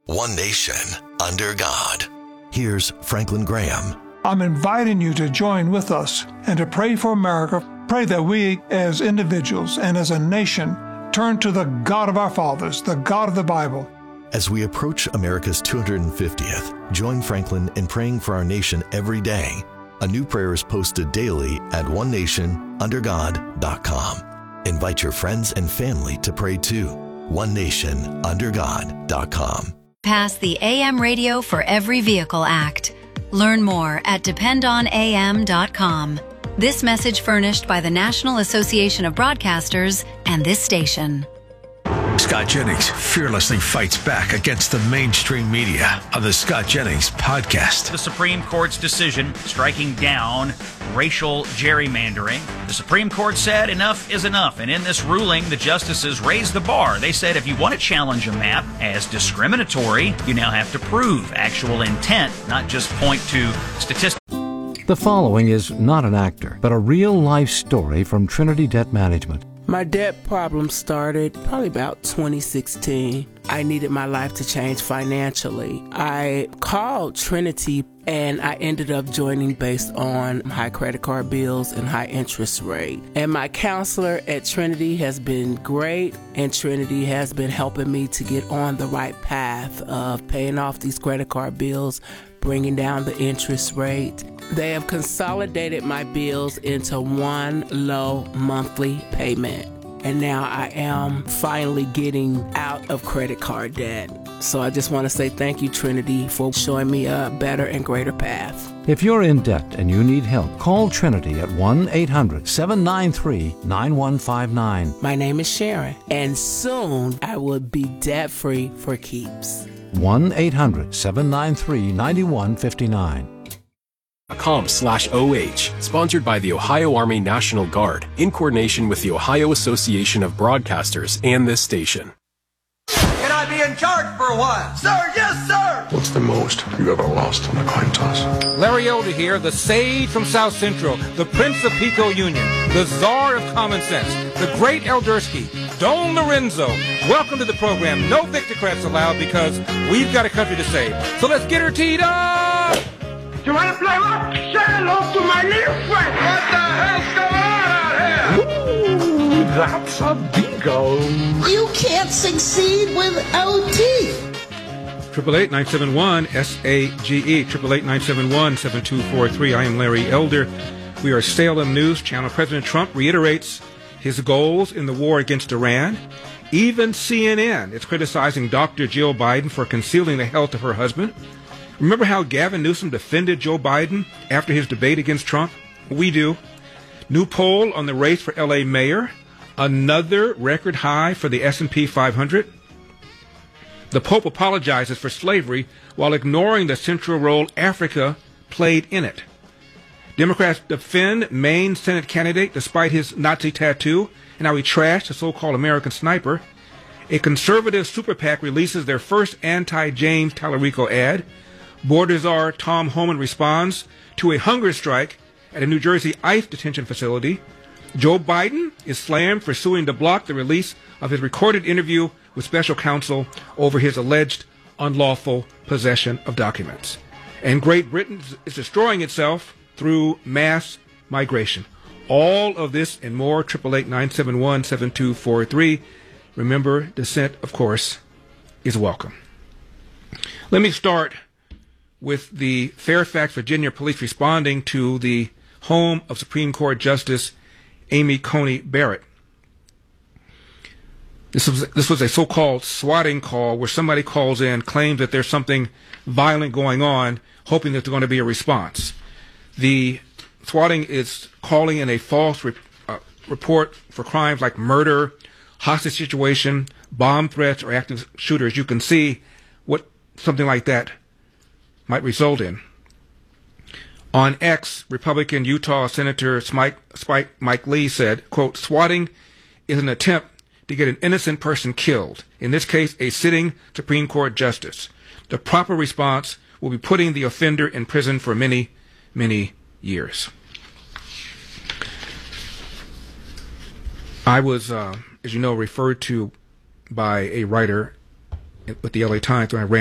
One nation, under God. Here's Franklin Graham. I'm inviting you to join with us and to pray for America. Pray that we, as individuals and as a nation, turn to the God of our fathers, the God of the Bible. As we approach America's 250th, join Franklin in praying for our nation every day. A new prayer is posted daily at onenationundergod.com. Invite your friends and family to pray too. onenationundergod.com. Pass the AM Radio for Every Vehicle Act. Learn more at dependonam.com. This message furnished by the National Association of Broadcasters and this station. Scott Jennings fearlessly fights back against the mainstream media on the Scott Jennings Podcast. The Supreme Court's decision striking down racial gerrymandering. The Supreme Court said enough is enough, and in this ruling, the justices raised the bar. They said if you want to challenge a map as discriminatory, you now have to prove actual intent, not just point to statistics. The following is not an actor, but a real-life story from Trinity Debt Management. My debt problem started probably about 2016. I needed my life to change financially. I called Trinity and I ended up joining based on high credit card bills and high interest rate. And my counselor at Trinity has been great, and Trinity has been helping me to get on the right path of paying off these credit card bills, bringing down the interest rate. They have consolidated my bills into one low monthly payment. And now I am finally getting out of credit card debt. So I just want to say thank you, Trinity, for showing me a better and greater path. If you're in debt and you need help, call Trinity at 1-800-793-9159. My name is Sharon, and soon I will be debt-free for keeps. 1-800-793-9159. .com/OH, sponsored by the Ohio Army National Guard, in coordination with the Ohio Association of Broadcasters and this station. Can I be in charge for a while? Sir, yes, sir! What's the most you ever lost on a coin toss? Larry Elder here, the sage from South Central, the Prince of Pico Union, the czar of common sense, the great Eldersky, Don Lorenzo. Welcome to the program. No Victocrats allowed because we've got a country to save. So let's get her teed up! You want to play what? Say hello to my little friend. What the hell's going on out here? Ooh, that's a bingo. You can't succeed without teeth. 888-971-SAGE, 888-971-7243. I am Larry Elder. We are Salem News Channel. President Trump reiterates his goals in the war against Iran. Even CNN is criticizing Dr. Jill Biden for concealing the health of her husband. Remember how Gavin Newsom defended Joe Biden after his debate against Trump? We do. New poll on the race for L.A. mayor. Another record high for the S&P 500. The Pope apologizes for slavery while ignoring the central role Africa played in it. Democrats defend Maine Senate candidate despite his Nazi tattoo and how he trashed the so-called American sniper. A conservative super PAC releases their first anti-James Tallarico ad. Border czar Tom Homan responds to a hunger strike at a New Jersey ICE detention facility. Joe Biden is slammed for suing to block the release of his recorded interview with special counsel over his alleged unlawful possession of documents. And Great Britain is destroying itself through mass migration. All of this and more, 888-971-7243. Remember, dissent, of course, is welcome. Let me start with the Fairfax, Virginia police responding to the home of Supreme Court Justice Amy Coney Barrett. This was a so-called swatting call where somebody calls in, claims that there's something violent going on, hoping that there's going to be a response. The swatting is calling in a false report for crimes like murder, hostage situation, bomb threats, or active shooters. You can see what something like that might result in. On X, Republican Utah Senator Mike Lee said, quote, swatting is an attempt to get an innocent person killed, in this case, a sitting Supreme Court justice. The proper response will be putting the offender in prison for many, many years. I was, as you know, referred to by a writer with the LA Times when I ran